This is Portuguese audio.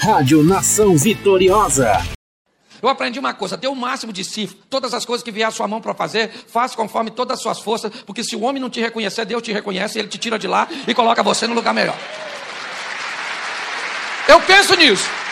Rádio Nação Vitoriosa. Eu aprendi uma coisa: dê o máximo de si. Todas as coisas que vier à sua mão para fazer, faça conforme todas as suas forças, porque se o homem não te reconhecer, Deus te reconhece, ele te tira de lá e coloca você no lugar melhor. Eu penso nisso.